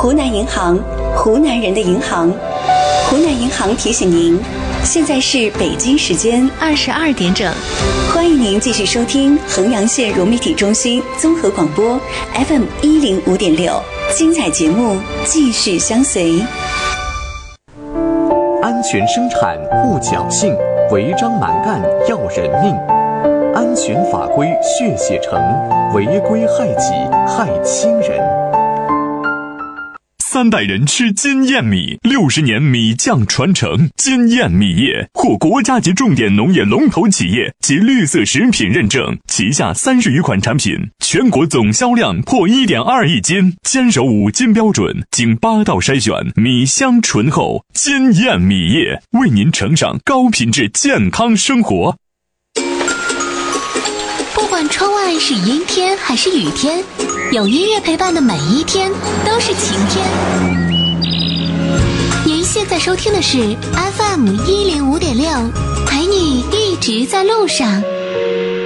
湖南银行，湖南人的银行。湖南银行提醒您，现在是北京时间 22点整。 欢迎您继续收听衡阳县融媒体中心综合广播 FM 105.6，精彩节目继续相随。 安全生产护侥幸，违章蛮干要人命。安全法规血写成，违规害己害亲人。 3代人吃金燕米，60年米酱传承。金燕米业获国家级重点农业龙头企业及绿色食品认证，旗下30余款产品，全国总销量破1.2亿斤，坚守5金标准，经8道筛选，米香醇厚。金燕米业为您呈上高品质健康生活。 不管窗外是阴天还是雨天，有音乐陪伴的每一天都是晴天。您现在收听的是 FM 105.6，陪你一直在路上。